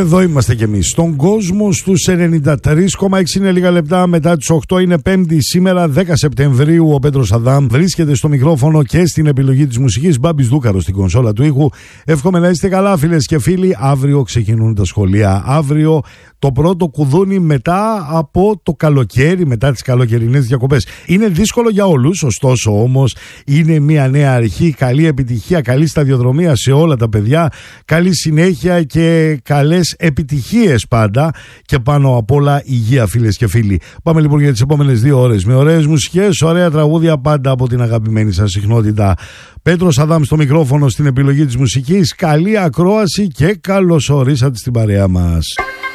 Εδώ είμαστε κι εμείς. Στον κόσμο στους 93,6 είναι λίγα λεπτά μετά τις 8. Είναι Πέμπτη σήμερα, 10 Σεπτεμβρίου. Ο Πέτρος Αδάμ βρίσκεται στο μικρόφωνο και στην επιλογή της μουσικής. Μπάμπης Δούκαρος στην κονσόλα του ήχου. Εύχομαι να είστε καλά, φίλες και φίλοι. Αύριο ξεκινούν τα σχολεία. Αύριο το πρώτο κουδούνι μετά από το καλοκαίρι, μετά τις καλοκαιρινές διακοπές. Είναι δύσκολο για όλους, ωστόσο όμως είναι μια νέα αρχή. Καλή επιτυχία, καλή σταδιοδρομία σε όλα τα παιδιά. Καλή συνέχεια και καλές επιτυχίες πάντα. Και πάνω απ' όλα υγεία, φίλες και φίλοι. Πάμε λοιπόν για τις επόμενες 2 ώρες με ωραίες μουσικές, ωραία τραγούδια πάντα από την αγαπημένη σας συχνότητα. Πέτρος Αδάμ στο μικρόφωνο στην επιλογή της μουσικής. Καλή ακρόαση και καλώς ορίσατε στην παρέα μας.